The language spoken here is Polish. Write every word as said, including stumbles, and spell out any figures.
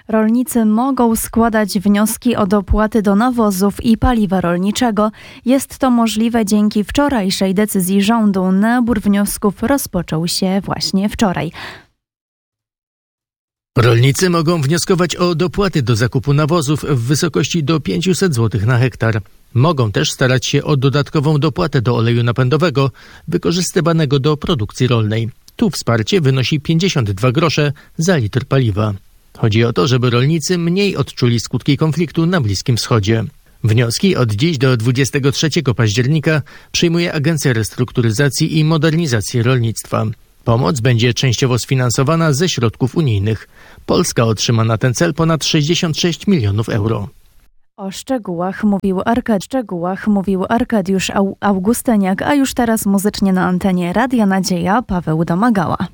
Rolnicy mogą składać wnioski o dopłaty do nawozów i paliwa rolniczego. Jest to możliwe dzięki wczorajszej decyzji rządu. Nabór wniosków rozpoczął się właśnie wczoraj. Rolnicy mogą wnioskować o dopłaty do zakupu nawozów w wysokości do pięćset złotych na hektar. Mogą też starać się o dodatkową dopłatę do oleju napędowego wykorzystywanego do produkcji rolnej. Tu wsparcie wynosi pięćdziesiąt dwa grosze za litr paliwa. Chodzi o to, żeby rolnicy mniej odczuli skutki konfliktu na Bliskim Wschodzie. Wnioski od dziś do dwudziestego trzeciego października przyjmuje Agencja Restrukturyzacji i Modernizacji Rolnictwa. Pomoc będzie częściowo sfinansowana ze środków unijnych. Polska otrzyma na ten cel ponad sześćdziesiąt sześć milionów euro. O szczegółach mówił, Arkad... szczegółach mówił Arkadiusz Au- Augusteniak, a już teraz muzycznie na antenie Radia Nadzieja Paweł Domagała.